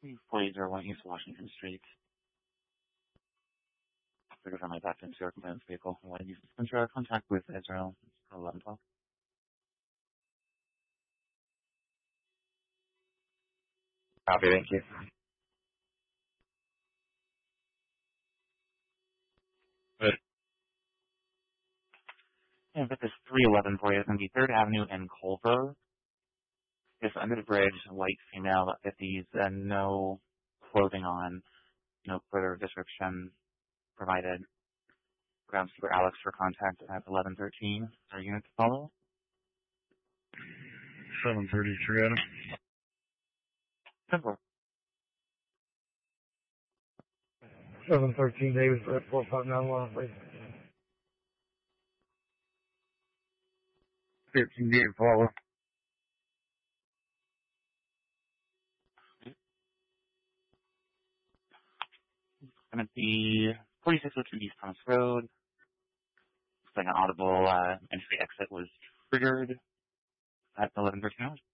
4001 East Washington Street. Figures on my back into your compliance vehicle. When you enter contact with Israel 1112. Copy, thank you. Good. Yeah, but this 311 for you is going to be 3rd Avenue and Culver. It's under the bridge, white female, 50s, and no clothing on, no further description provided. Groundskeeper Alex for contact at 1113. Our unit to follow? 733, Adam. 10-4. 713, David, 4591, please. 13, David, follow. Going to be 4602 East Thomas Road. Looks like an audible entry exit was triggered at 11:13 hours.